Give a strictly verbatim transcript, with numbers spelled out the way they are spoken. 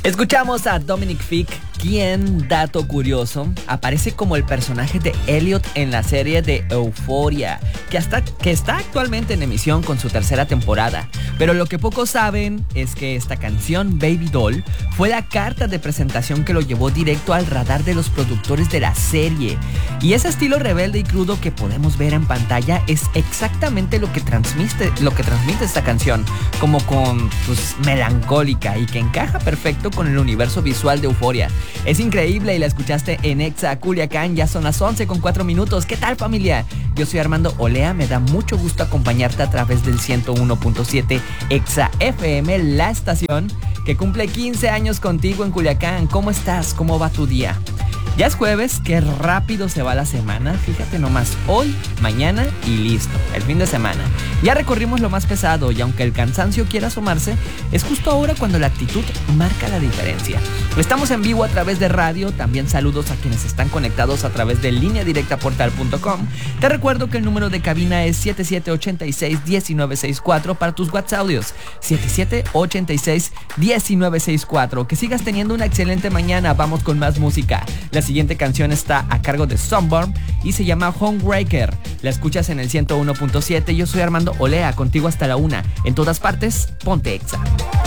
Escuchamos a Dominic Fike, quien, dato curioso, aparece como el personaje de Elliot en la serie de Euphoria, que, hasta, que está actualmente en emisión con su tercera temporada. Pero lo que pocos saben es que esta canción, Baby Doll, fue la carta de presentación que lo llevó directo al radar de los productores de la serie. Y ese estilo rebelde y crudo que podemos ver en pantalla es exactamente lo que transmite, lo que transmite esta canción, como con, pues, melancólica y que encaja perfecto con el universo visual de Euphoria. Es increíble y la escuchaste en Exa Culiacán. Ya son las once con cuatro minutos. ¿Qué tal, familia? Yo soy Armando Olea. Me da mucho gusto acompañarte a través del ciento uno punto siete Exa F M, la estación que cumple quince años contigo en Culiacán. ¿Cómo estás? ¿Cómo va tu día? Ya es jueves, qué rápido se va la semana. Fíjate nomás, hoy, mañana y listo, el fin de semana. Ya recorrimos lo más pesado y aunque el cansancio quiera asomarse, es justo ahora cuando la actitud marca la diferencia. Estamos en vivo a través de radio, también saludos a quienes están conectados a través de línea directa portal punto com. Te recuerdo que el número de cabina es siete siete ocho seis, uno nueve seis cuatro para tus WhatsApp audios, siete siete ocho seis, uno nueve seis cuatro. Que sigas teniendo una excelente mañana, vamos con más música. La siguiente canción está a cargo de Sunburn y se llama Homebreaker. La escuchas en el ciento uno punto siete. Yo soy Armando Olea, contigo hasta la una. En todas partes, ponte Exa.